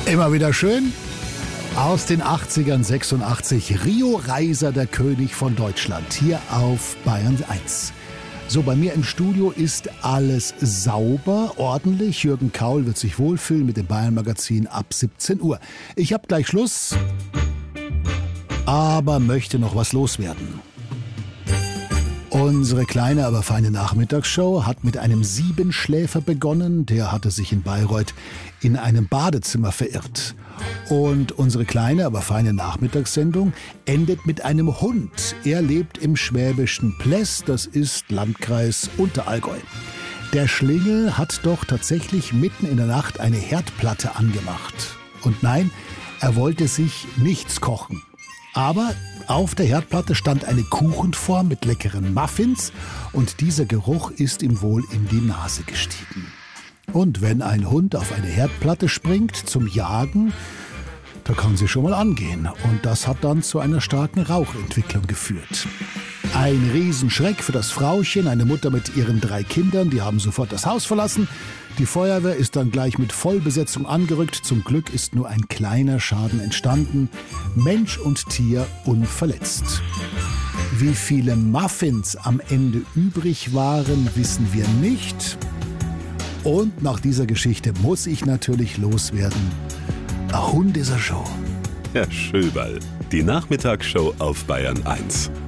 Immer wieder schön. Aus den 80ern 86, Rio Reiser, der König von Deutschland, hier auf Bayern 1. So, bei mir im Studio ist alles sauber, ordentlich. Jürgen Kaul wird sich wohlfühlen mit dem Bayern-Magazin ab 17 Uhr. Ich habe gleich Schluss, aber möchte noch was loswerden. Unsere kleine, aber feine Nachmittagsshow hat mit einem Siebenschläfer begonnen. Der hatte sich in Bayreuth in einem Badezimmer verirrt. Und unsere kleine, aber feine Nachmittagssendung endet mit einem Hund. Er lebt im schwäbischen Pläss, das ist Landkreis Unterallgäu. Der Schlingel hat doch tatsächlich mitten in der Nacht eine Herdplatte angemacht. Und nein, er wollte sich nichts kochen. Aber auf der Herdplatte stand eine Kuchenform mit leckeren Muffins und dieser Geruch ist ihm wohl in die Nase gestiegen. Und wenn ein Hund auf eine Herdplatte springt zum Jagen, da kann sie schon mal angehen. Und das hat dann zu einer starken Rauchentwicklung geführt. Ein Riesenschreck für das Frauchen, eine Mutter mit ihren 3 Kindern, die haben sofort das Haus verlassen. Die Feuerwehr ist dann gleich mit Vollbesetzung angerückt. Zum Glück ist nur ein kleiner Schaden entstanden. Mensch und Tier unverletzt. Wie viele Muffins am Ende übrig waren, wissen wir nicht. Und nach dieser Geschichte muss ich natürlich loswerden. Ein Hund ist er schon. Herr Schöberl, die Nachmittagsshow auf Bayern 1.